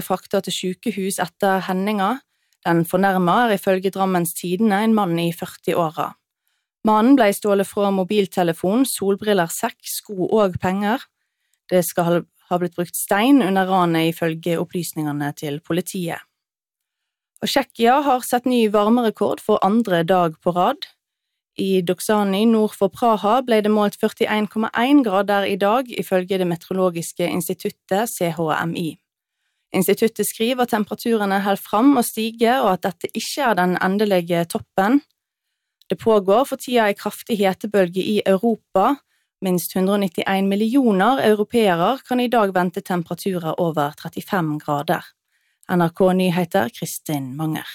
fraktet til sykehus etter hendinga. Den fornærmet ifølge Drammens Tidende en mann i 40-åra. Mannen ble stjålet fra mobiltelefon, solbriller, sekk, sko og penger. Det skal ha blitt brukt stein under ranet ifølge opplysningene til politiet. Og Tsjekkia har sett ny varmerekord for andre dag på rad. I Doksani nord for Praha ble det målt 41,1 grader i dag ifølge det meteorologiske instituttet CHMI. Instituttet skriver at temperaturene holder fram og stiger, og at dette ikke er den endelige toppen. Det pågår for tida en kraftig hetebølge i Europa. Minst 191 millioner europeere kan i dag vente temperaturer over 35 grader. NRK Nyheter, Kristin Manger.